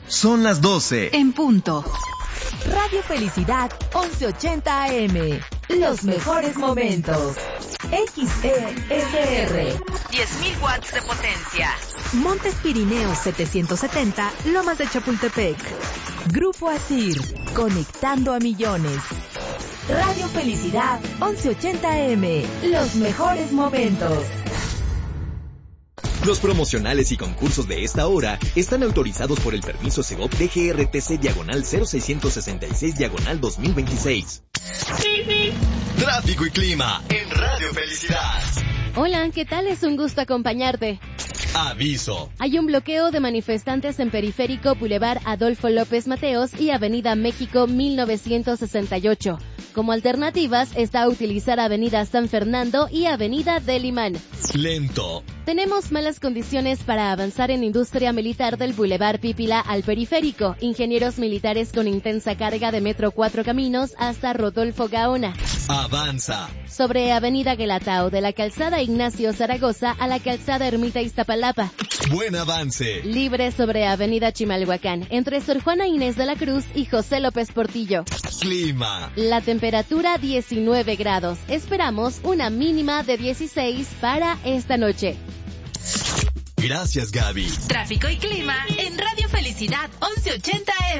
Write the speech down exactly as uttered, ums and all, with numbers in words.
Son las doce. En punto. Radio Felicidad once ochenta A M. Los mejores momentos. X E S R. diez mil watts de potencia. Montes Pirineos setecientos setenta, Lomas de Chapultepec. Grupo Asir, conectando a millones. Radio Felicidad once ochenta A M. Los mejores momentos. Los promocionales y concursos de esta hora están autorizados por el permiso Segov D G R T C diagonal cero seiscientos sesenta y seis diagonal dos mil veintiséis. Tráfico y clima en Radio Felicidad. Hola, ¿qué tal? Es un gusto acompañarte. Aviso. Hay un bloqueo de manifestantes en Periférico, Boulevard Adolfo López Mateos y Avenida México mil novecientos sesenta y ocho. Como alternativas está utilizar Avenida San Fernando y Avenida del Imán. Lento. Tenemos malas condiciones para avanzar en industria militar del Boulevard Pípila al Periférico. Ingenieros militares con intensa carga de Metro Cuatro Caminos hasta Rodolfo Gaona. Avanza. Sobre Avenida Guelatao, de la calzada Ignacio Zaragoza a la calzada Ermita Iztapalapa. Buen avance. Libre sobre Avenida Chimalhuacán, entre Sor Juana Inés de la Cruz y José López Portillo. Clima. La temperatura diecinueve grados. Esperamos una mínima de dieciséis para esta noche. Gracias, Gaby. Tráfico y clima en Radio Felicidad once ochenta A M.